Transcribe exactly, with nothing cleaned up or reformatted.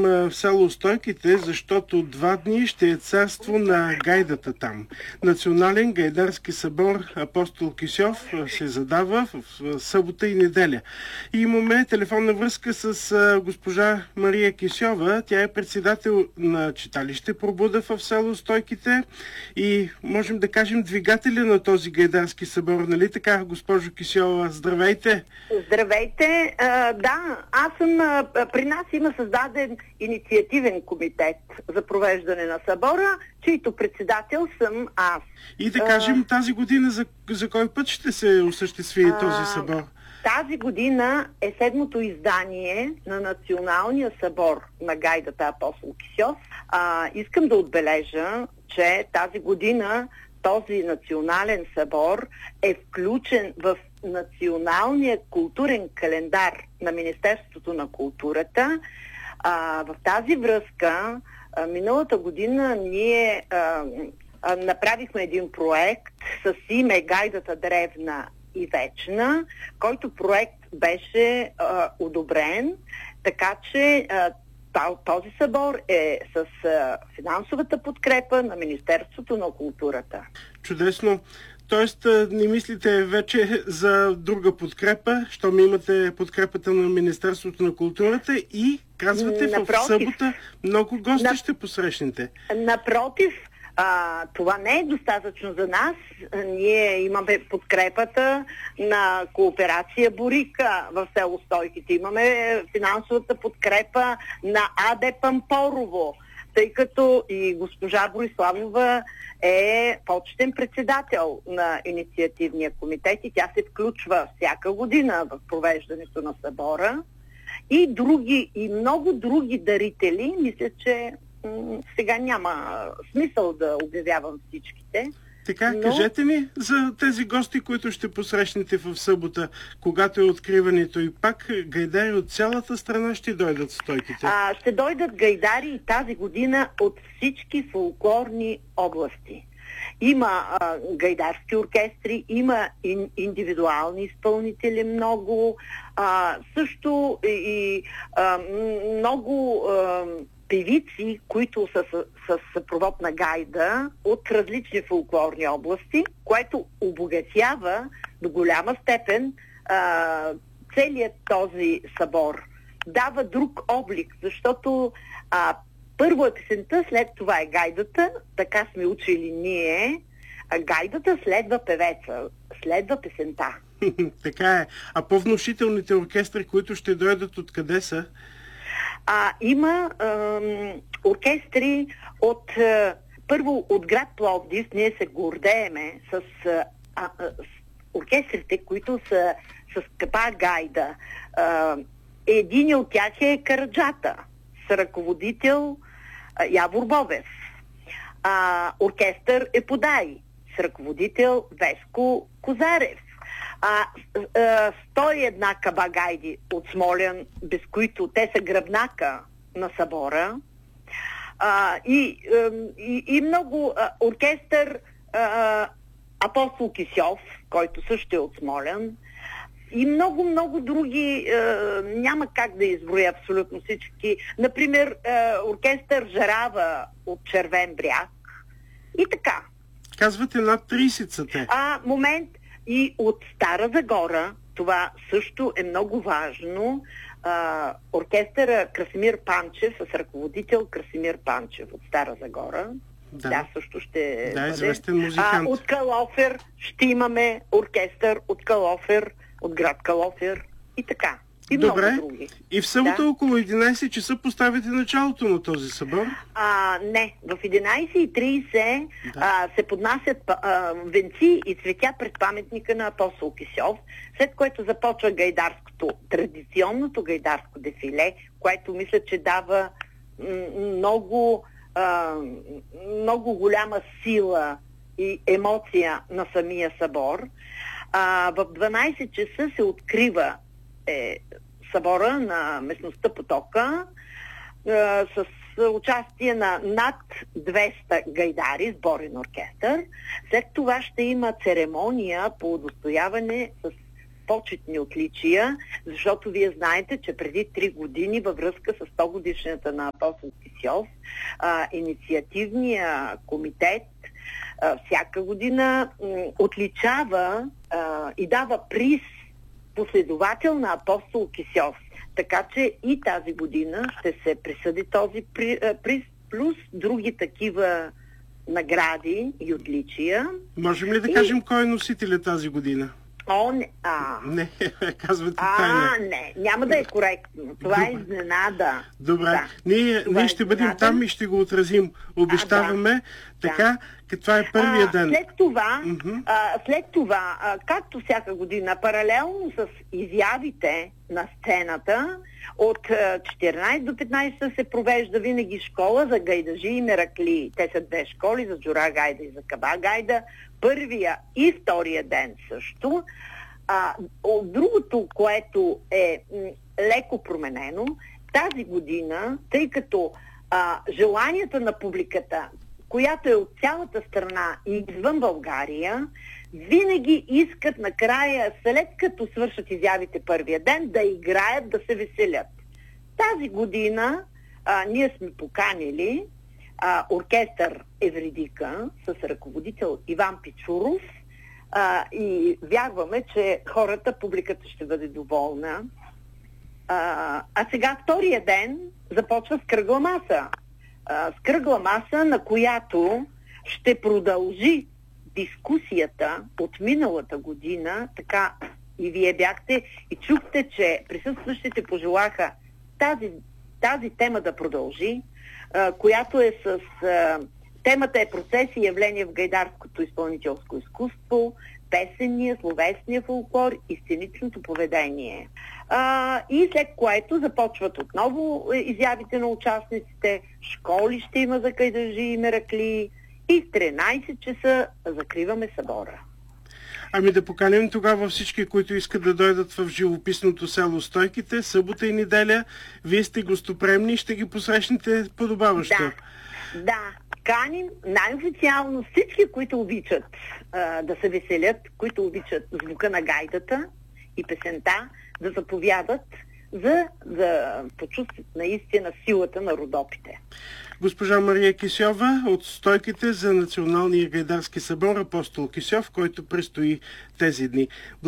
съм в село Стойките, защото два дни ще е царство на гайдата там. Национален гайдарски събор Апостол Кисьов се задава в събота и неделя. И имаме телефонна връзка с госпожа Мария Кисьова. Тя е председател на читалище Пробуда в село Стойките и можем да кажем двигателя на този гайдарски събор. Нали така, госпожо Кисьова? Здравейте! Здравейте! А, да, аз съм... А, при нас има създаден инициативен комитет за провеждане на събора, чийто председател съм аз. И да кажем а, тази година за, за кой път ще се осъществи а, този събор? Тази година е седмото издание на Националния събор на гайдата Апостол Кисьов. А, искам да отбележа, че тази година този национален събор е включен в Националния културен календар на Министерството на културата. А, в тази връзка а, миналата година ние а, а, направихме един проект с име Гайдата древна и вечна, който проект беше а, одобрен, така че а, този събор е с а, финансовата подкрепа на Министерството на културата. Чудесно. Тоест, не мислите вече за друга подкрепа, щом имате подкрепата на Министерството на културата и казвате Напротив, в събота много гости на... ще посрещнете. Напротив, а, това не е достатъчно за нас. Ние имаме подкрепата на кооперация Борика в село Стойките. Имаме финансовата подкрепа на АД Пампорово, тъй като и госпожа Бориславова е почетен председател на инициативния комитет и тя се включва всяка година в провеждането на събора. И други, и много други дарители, мисля, че м- сега няма смисъл да обявявам всичките. Така, но... кажете ни за тези гости, които ще посрещнете в събота, когато е откриването и пак гайдари от цялата страна ще дойдат в Стойките. А, ще дойдат гайдари и тази година от всички фолклорни области. Има а, гайдарски оркестри, има ин, индивидуални изпълнители много, а, също и а, много а, певици, които са с, с съпровод на гайда от различни фолклорни области, което обогатява до голяма степен а, целият този събор. Дава друг облик, защото а, първо е песента, след това е гайдата, така сме учили ние. А гайдата следва певеца, следва песента. Така е. А по-внушителните оркестри, които ще дойдат, откъде са? А, има ам, оркестри от а, първо от град Пловдив. Ние се гордееме с, а, а, с оркестрите, които са с капа гайда. А, един от тях е Караджата с ръководител а, Явор Бобев. А, оркестър е Подай с ръководител Веско Козарев. А, а, сто и една кабагайди от Смолян, без които те са гръбнака на събора. А, и, и, и много а, оркестър а, Апостол Кисьов, който също е от Смолян. И много-много други, а, няма как да изброя абсолютно всички. Например, а, оркестър Жарава от Червен бряг. И така. Казвате над трийсет са те. А, момент. И от Стара Загора, това също е много важно, а, оркестъра Красимир Панчев с ръководител Красимир Панчев от Стара Загора. Да, Тя също ще да, бъде. известен музикант. А, от Калофер ще имаме оркестър от Калофер, от град Калофер и така. И добре. много други. И в събота да? около единайсет часа поставите началото на този събор? А, не. В единайсет и трийсет да. а, се поднасят а, венци и цветя пред паметника на Апостол Кисьов, след което започва гайдарското, традиционното гайдарско дефиле, което мисля, че дава м- много, а, много голяма сила и емоция на самия събор. А, в дванайсет часа се открива е, събора на местността Потока е, с участие на над двеста гайдари, сборен оркестър. След това ще има церемония по удостояване с почетни отличия, защото вие знаете, че преди три години във връзка с сто годишната на Апостол Кисьов, а, инициативния комитет а, всяка година м, отличава а, и дава приз последовател на Апостол Кисьов. Така че и тази година ще се присъди този при, а, приз, плюс други такива награди и отличия. Можем ли да и... кажем кой е носителя тази година? О, не. А, не, казвате а, тайна. не, няма да е коректно. Това Добре. е изненада. Добре. Да. Ние, Това ние е ще бъдем изненада. там и ще го отразим. Обещаваме. А, да. Така, да. Това е първия а, ден. След това, Mm-hmm. а, след това а, както всяка година, паралелно с изявите на сцената, от а, четиринайсет до петнайсет се провежда винаги школа за гайдажи и меракли. Те са две школи, за Джура Гайда и за Каба Гайда. Първия и втория ден също. А, от другото, което е м, леко променено, тази година, тъй като а, желанията на публиката, която е от цялата страна и извън България, винаги искат накрая, след като свършат изявите първия ден, да играят, да се веселят. Тази година а, ние сме поканили а, оркестър Евредика с ръководител Иван Пичуров, а, и вярваме, че хората, публиката ще бъде доволна. А, а сега втория ден започва с кръгла маса. А, с кръгла маса, на която ще продължи дискусията от миналата година, така и вие бяхте и чухте, че присъстващите пожелаха тази, тази тема да продължи, а, която е с... А, темата е процеси и явления в гайдарското изпълнителско изкуство, песения, словесния фолклор и сценичното поведение. А, и след което започват отново изявите на участниците, школи ще има за гайдажи и меракли и в тринайсет часа закриваме събора. Ами да поканим тогава всички, които искат да дойдат в живописното село Стойките, събота и неделя. Вие сте гостоприемни и ще ги посрещнете подобаващо. Да, да. Каним най-официално всички, които обичат а, да се веселят, които обичат звука на гайдата и песента, да заповядат, за да почувстват наистина силата на Родопите. Госпожа Мария Кисьова от Стойките за Националния гайдарски събор Апостол Кисьов, който предстои тези дни.